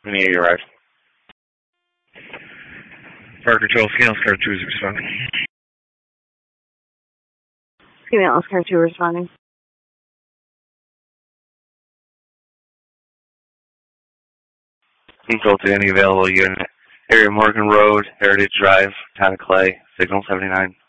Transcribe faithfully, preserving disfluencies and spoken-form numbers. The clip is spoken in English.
When you arrive. Parker twelve, female Oscar two is responding. Female Oscar two responding. Control to any available unit. Area Morgan Road, Heritage Drive, Town of Clay, signal seventy-nine.